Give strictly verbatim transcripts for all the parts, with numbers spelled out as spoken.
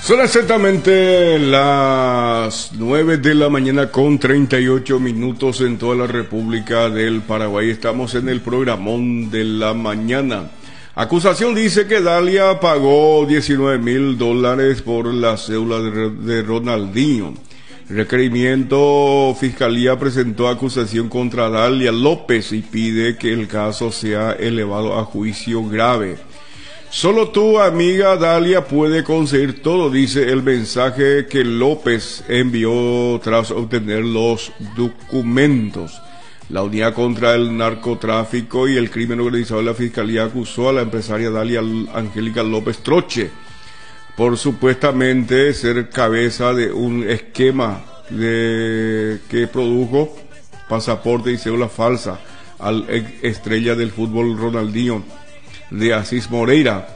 Son exactamente las nueve de la mañana con treinta y ocho minutos en toda la República del Paraguay. Estamos en el programón de la mañana. Acusación dice que Dalia pagó diecinueve mil dólares por la cédula de, de Ronaldinho. Requerimiento, Fiscalía presentó acusación contra Dalia López y pide que el caso sea elevado a juicio grave. Solo tu amiga Dalia puede conseguir todo, dice el mensaje que López envió tras obtener los documentos. La unidad contra el narcotráfico y el crimen organizado de la Fiscalía acusó a la empresaria Dalia Angélica López Troche por supuestamente ser cabeza de un esquema de que produjo pasaporte y cédula falsa al ex estrella del fútbol Ronaldinho de Asís Moreira.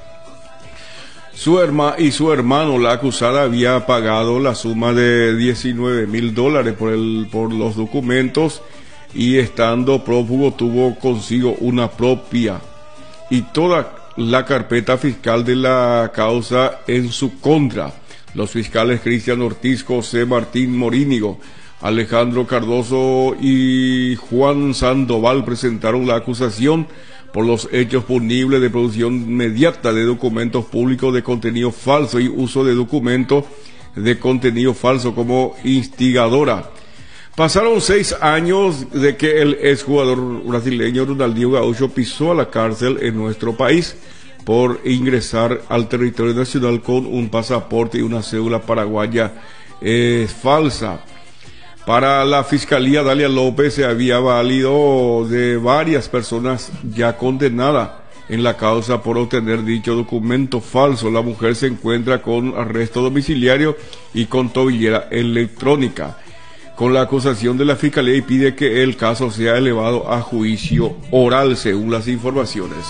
Su herma y su hermano, la acusada, había pagado la suma de diecinueve mil dólares por el por los documentos y estando prófugo tuvo consigo una propia y toda la carpeta fiscal de la causa en su contra. Los fiscales Cristian Ortiz, José Martín Morínigo, Alejandro Cardoso y Juan Sandoval presentaron la acusación por los hechos punibles de producción inmediata de documentos públicos de contenido falso y uso de documentos de contenido falso como instigadora. Pasaron seis años de que el exjugador brasileño Ronaldinho Gaúcho pisó a la cárcel en nuestro país por ingresar al territorio nacional con un pasaporte y una cédula paraguaya eh, falsa. Para la Fiscalía, Dalia López se había valido de varias personas ya condenadas en la causa por obtener dicho documento falso. La mujer se encuentra con arresto domiciliario y con tobillera electrónica con la acusación de la Fiscalía y pide que el caso sea elevado a juicio oral, según las informaciones.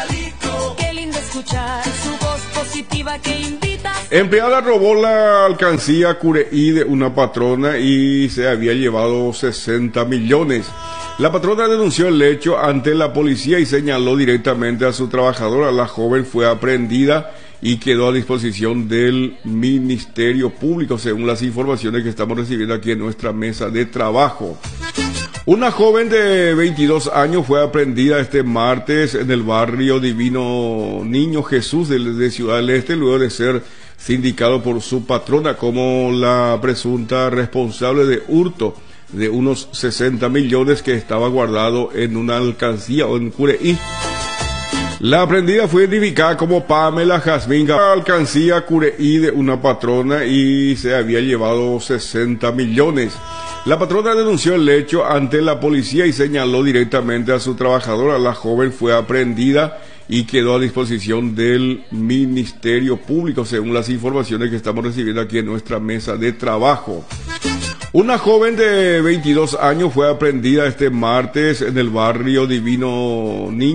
Empleada robó la alcancía Cureí de una patrona y se había llevado sesenta millones. La patrona denunció el hecho ante la policía y señaló directamente a su trabajadora. La joven fue aprehendida y quedó a disposición del Ministerio Público, según las informaciones que estamos recibiendo aquí en nuestra mesa de trabajo. Una joven de veintidós años fue aprehendida este martes en el barrio Divino Niño Jesús de, de Ciudad del Este, luego de ser sindicado por su patrona como la presunta responsable de hurto de unos sesenta millones que estaba guardado en una alcancía o en Cureí. La aprehendida fue identificada como Pamela Jazmín, alcancía Cureí de una patrona y se había llevado sesenta millones. La patrona denunció el hecho ante la policía y señaló directamente a su trabajadora. La joven fue aprehendida y quedó a disposición del Ministerio Público, según las informaciones que estamos recibiendo aquí en nuestra mesa de trabajo. Una joven de veintidós años fue aprehendida este martes en el barrio Divino Niño